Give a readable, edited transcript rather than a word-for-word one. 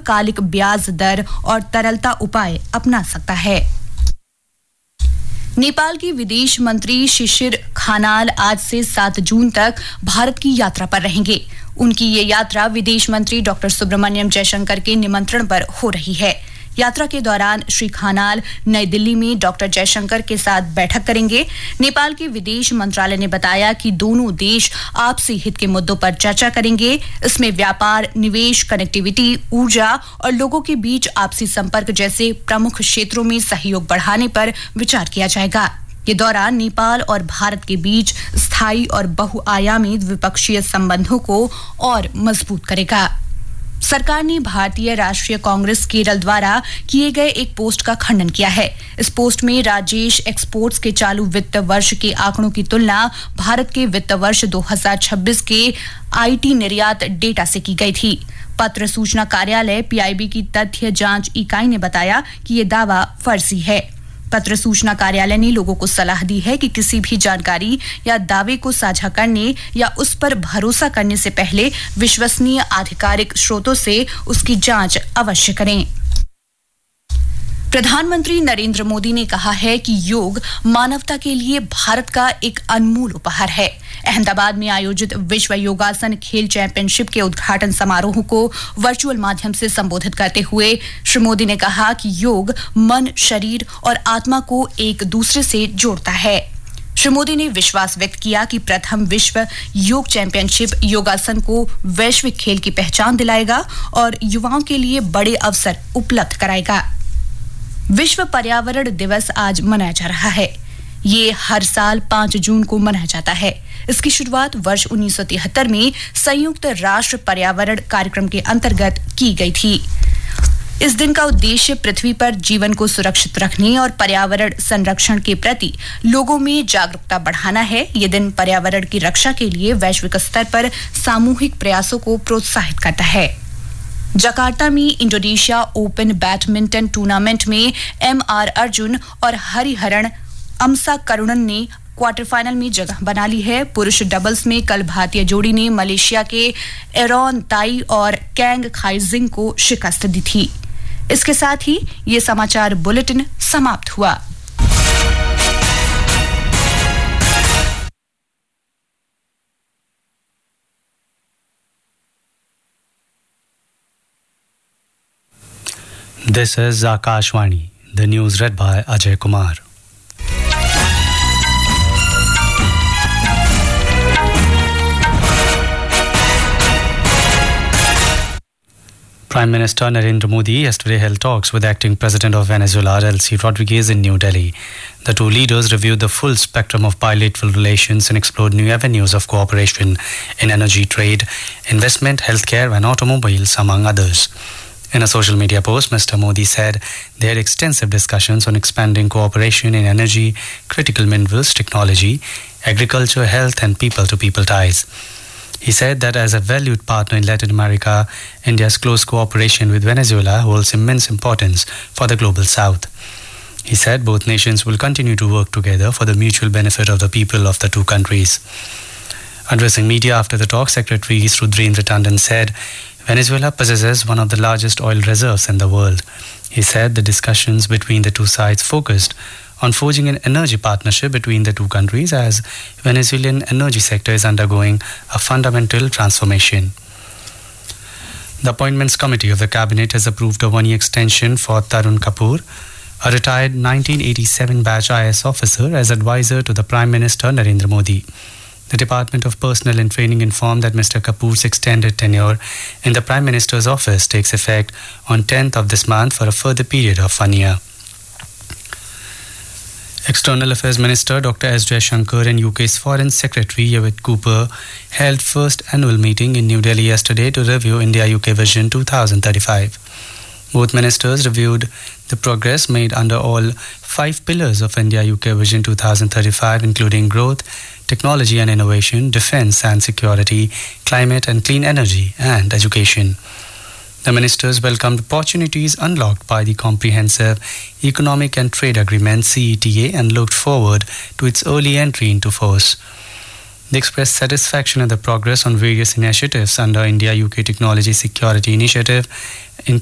अल्पकालिक ब्याज दर और तरलता उपाय अपना सकता है। नेपाल की विदेश मंत्री शिशिर खानाल आज से 7 जून तक भारत की यात्रा पर रहेंगे। उनकी ये यात्रा विदेश मंत्री डॉक्टर सुब्रमण्यम जयशंकर के निमंत्रण पर हो रही है। यात्रा के दौरान श्री खानाल नई दिल्ली में डॉक्टर जयशंकर के साथ बैठक करेंगे। नेपाल के विदेश मंत्रालय ने बताया कि दोनों देश आपसी हित के मुद्दों पर चर्चा करेंगे। इसमें व्यापार, निवेश, कनेक्टिविटी, ऊर्जा और लोगों के बीच आपसी संपर्क जैसे प्रमुख क्षेत्रों में सहयोग बढ़ाने पर विचार किया जाएगा। ये दौरान नेपाल और भारत के बीच स्थायी और बहुआयामी द्विपक्षीय संबंधों को और मजबूत करेगा। सरकार ने भारतीय राष्ट्रीय कांग्रेस केरल द्वारा किए गए एक पोस्ट का खंडन किया है। इस पोस्ट में राजेश एक्सपोर्ट्स के चालू वित्त वर्ष के आंकड़ों की तुलना भारत के वित्त वर्ष 2026 के आईटी निर्यात डेटा से की गई थी। पत्र सूचना कार्यालय पीआईबी की तथ्य जांच इकाई ने बताया कि ये दावा फर्जी है। पत्र सूचना कार्यालय ने लोगों को सलाह दी है कि किसी भी जानकारी या दावे को साझा करने या उस पर भरोसा करने से पहले विश्वसनीय आधिकारिक स्रोतों से उसकी जांच अवश्य करें। प्रधानमंत्री नरेंद्र मोदी ने कहा है कि योग मानवता के लिए भारत का एक अनमोल उपहार है। अहमदाबाद में आयोजित विश्व योगासन खेल चैंपियनशिप के उद्घाटन समारोह को वर्चुअल माध्यम से संबोधित करते हुए श्री मोदी ने कहा कि योग मन, शरीर और आत्मा को एक दूसरे से जोड़ता है। श्री मोदी ने विश्वास व्यक्त किया कि प्रथम विश्व योग चैंपियनशिप योगासन को वैश्विक खेल की पहचान दिलाएगा और युवाओं के लिए बड़े अवसर उपलब्ध कराएगा। विश्व पर्यावरण दिवस आज मनाया जा रहा है। ये हर साल 5 जून को मनाया जाता है। इसकी शुरुआत वर्ष 1973 में संयुक्त राष्ट्र पर्यावरण कार्यक्रम के अंतर्गत की गई थी। इस दिन का उद्देश्य पृथ्वी पर जीवन को सुरक्षित रखने और पर्यावरण संरक्षण के प्रति लोगों में जागरूकता बढ़ाना है। ये दिन पर्यावरण की रक्षा के लिए वैश्विक स्तर पर सामूहिक प्रयासों को प्रोत्साहित करता है। जकार्ता में इंडोनेशिया ओपन बैडमिंटन टूर्नामेंट में एमआर अर्जुन और हरिहरन अमसा करुणन ने क्वार्टर फाइनल में जगह बना ली है। पुरुष डबल्स में कल भारतीय जोड़ी ने मलेशिया के एरॉन ताई और कैंग खाइजिंग को शिकस्त दी थी। इसके साथ ही ये समाचार बुलेटिन समाप्त हुआ। This is Akashvani, the news read by Ajay Kumar. Prime Minister Narendra Modi yesterday held talks with acting President of Venezuela, Delcy Rodriguez, in New Delhi. The two leaders reviewed the full spectrum of bilateral relations and explored new avenues of cooperation in energy, trade, investment, healthcare and automobiles, among others. In a social media post, Mr. Modi said they had extensive discussions on expanding cooperation in energy, critical minerals, technology, agriculture, health and people-to-people ties. He said that as a valued partner in Latin America, India's close cooperation with Venezuela holds immense importance for the global south. He said both nations will continue to work together for the mutual benefit of the people of the two countries. Addressing media after the talk, Secretary Rudrendra Tandon said Venezuela possesses one of the largest oil reserves in the world. He said the discussions between the two sides focused on forging an energy partnership between the two countries as Venezuelan energy sector is undergoing a fundamental transformation. The Appointments Committee of the Cabinet has approved a one-year extension for Tarun Kapoor, a retired 1987 batch IS officer, as advisor to the Prime Minister Narendra Modi. The Department of Personnel and Training informed that Mr. Kapoor's extended tenure in the Prime Minister's office takes effect on 10th of this month for a further period of 1 year. External Affairs Minister Dr. S. Jaishankar and UK's Foreign Secretary Yvette Cooper held first annual meeting in New Delhi yesterday to review India-UK Vision 2035. Both ministers reviewed the progress made under all 5 pillars of India-UK Vision 2035, including growth, technology and innovation, defence and security, climate and clean energy, and education. The ministers welcomed opportunities unlocked by the Comprehensive Economic and Trade Agreement (CETA) and looked forward to its early entry into force. They expressed satisfaction at the progress on various initiatives under India-UK Technology Security Initiative,